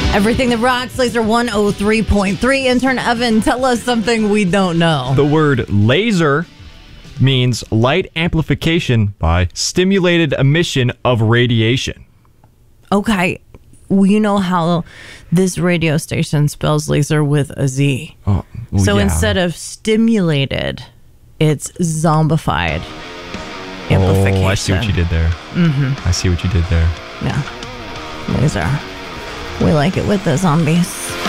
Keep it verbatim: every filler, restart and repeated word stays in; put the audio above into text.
Everything that rocks, Laser one oh three point three. Intern Evan, tell us something we don't know. The word laser means light amplification by stimulated emission of radiation. Okay. Well, you know how this radio station spells laser with a Z. Oh, well, so yeah. instead of stimulated, it's zombified amplification. Oh, I see what you did there. Mm-hmm. I see what you did there. Yeah. Laser. We like it with the zombies.